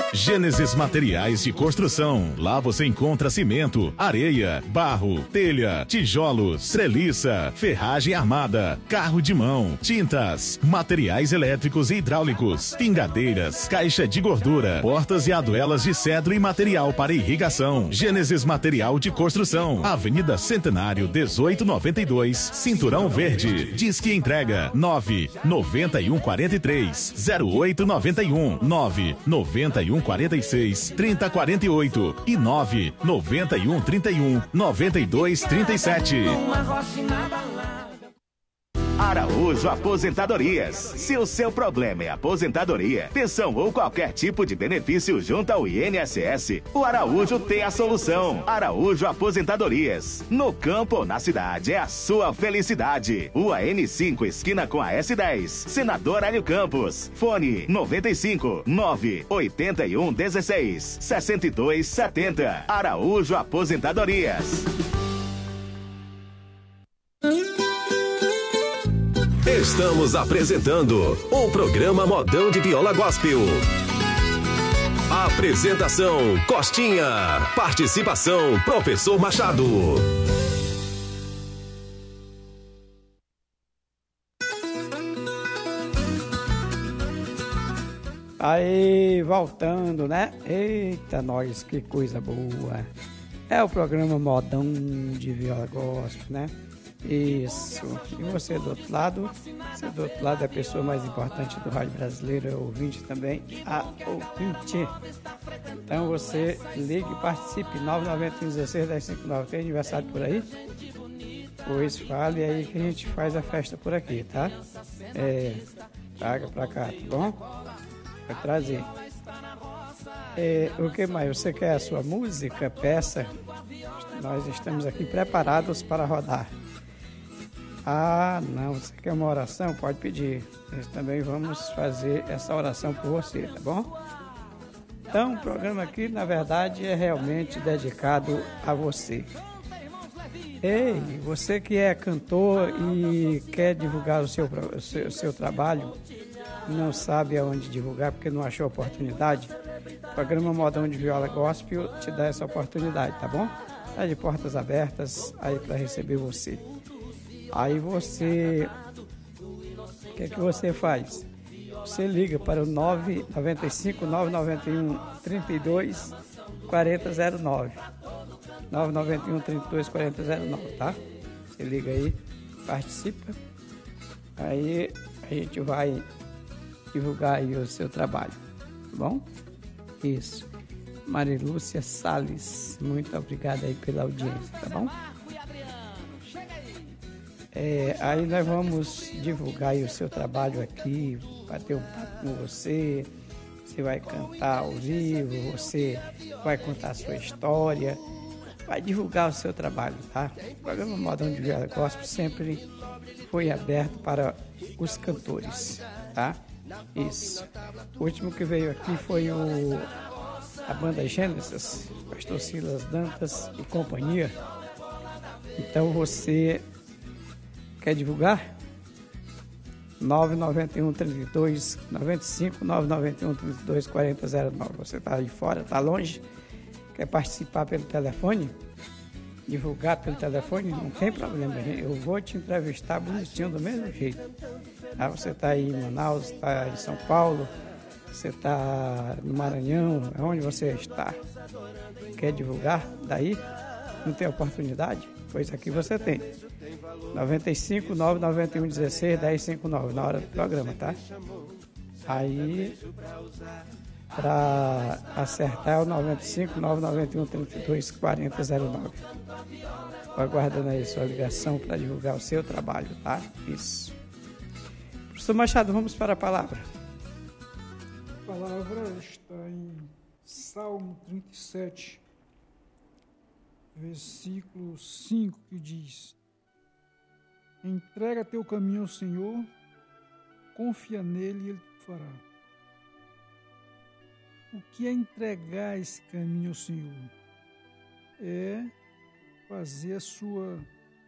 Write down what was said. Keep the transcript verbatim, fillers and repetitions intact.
Gênesis Materiais de Construção. Lá você encontra cimento, areia, barro, telha, tijolos, treliça, ferragem armada, carro de mão, tintas, materiais elétricos e hidráulicos, pingadeiras, caixa de gordura, portas e aduelas de cedro e material para irrigação. Gênesis Material de Construção. Avenida Centenário dezoito noventa e dois, Cinturão Verde. Disque entrega nove nove um quatro três zero oito nove um, nove nove um quarenta e seis, trinta quarenta e oito e nove nove um trinta e um, noventa e dois trinta e sete. Araújo Aposentadorias. Se o seu problema é aposentadoria, pensão ou qualquer tipo de benefício junto ao I N S S, o Araújo tem a solução. Araújo Aposentadorias. No campo ou na cidade, é a sua felicidade. Rua N cinco, esquina com a S dez. Senador Hélio Campos. Fone noventa e cinco, nove oitenta e um, dezesseis, sessenta e dois, setenta. Araújo Aposentadorias. Estamos apresentando o programa Modão de Viola Gospel. Apresentação Costinha. Participação Professor Machado. Aí, voltando, né? Eita, nós, que coisa boa. É o programa Modão de Viola Gospel, né? Isso. E você do outro lado, você do outro lado é a pessoa mais importante do rádio brasileiro, é ouvinte também, a ouvinte. Então você ligue e participe, nove nove um, um seis, dez cinquenta e nove. Tem aniversário por aí? Pois fale aí que a gente faz a festa por aqui, tá? É, traga pra cá, tá bom? Vai trazer. É, o que mais? Você quer a sua música? Peça. Nós estamos aqui preparados para rodar. Ah, não, você quer uma oração? Pode pedir. Nós também vamos fazer essa oração por você, tá bom? Então, o programa aqui, na verdade, é realmente dedicado a você. Ei, você que é cantor e quer divulgar o seu, o seu, o seu trabalho, não sabe aonde divulgar porque não achou oportunidade, o programa Modão de Viola Gospel te dá essa oportunidade, tá bom? Tá de portas abertas aí para receber você. Aí você, o que é que você faz? Você liga para o nove nove cinco, nove nove um, três dois quatro zero zero nove. nove nove um, três dois quatro zero zero nove, tá? Você liga aí, participa. Aí a gente vai divulgar aí o seu trabalho, tá bom? Isso. Marilúcia Salles, muito obrigado aí pela audiência, tá bom? É, aí nós vamos divulgar aí o seu trabalho aqui, bater um papo com você, você vai cantar ao vivo, você vai contar a sua história, vai divulgar o seu trabalho, tá? O programa Modão de Viola Gospel sempre foi aberto para os cantores, tá? Isso. O último que veio aqui foi o, a banda Gênesis, Pastor Silas Dantas e companhia. Então você quer divulgar? nove nove um, três dois, nove cinco, nove nove um, três dois, quatro zero nove. Você está aí fora, está longe, quer participar pelo telefone? Divulgar pelo telefone? Não tem problema, eu vou te entrevistar bonitinho do mesmo jeito. Ah, você está aí em Manaus, está em São Paulo, você está no Maranhão, onde você está? Quer divulgar? Daí? Não tem oportunidade? Pois aqui você tem. nove cinco, nove nove um, um seis, dez cinquenta e nove, na hora do programa, tá? Aí, para acertar é o nove cinco, nove nove um, três dois, quatro zero nove. Vou aguardando aí sua ligação para divulgar o seu trabalho, tá? Isso. Professor Machado, vamos para a palavra. A palavra está em Salmo trinta e sete, versículo cinco, que diz: entrega teu caminho ao Senhor, confia nele e ele te fará. O que é entregar esse caminho ao Senhor? É fazer a sua